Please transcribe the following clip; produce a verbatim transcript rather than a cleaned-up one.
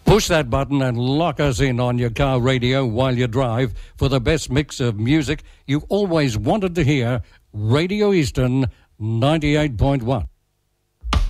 Push that button and lock us in on your car radio while you drive for the best mix of music you've always wanted to hear. Radio Eastern ninety-eight point one.